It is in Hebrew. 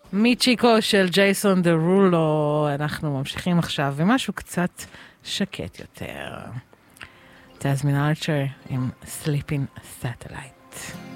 מיצ'יקו של ג'ייסון דרולו, אנחנו ממשיכים עכשיו ומשהו קצת שקט יותר. תזמין ארצ'ר עם Sleeping Satellite.